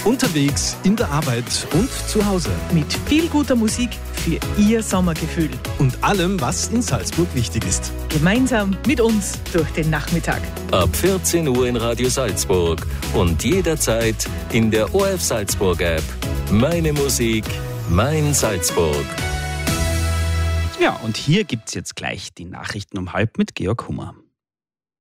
Unterwegs, in der Arbeit und zu Hause. Mit viel guter Musik für Ihr Sommergefühl. Und allem, was in Salzburg wichtig ist. Gemeinsam mit uns durch den Nachmittag. Ab 14 Uhr in Radio Salzburg und jederzeit in der ORF Salzburg App. Meine Musik, mein Salzburg. Ja, und hier gibt's jetzt gleich die Nachrichten um 12:30 mit Georg Hummer.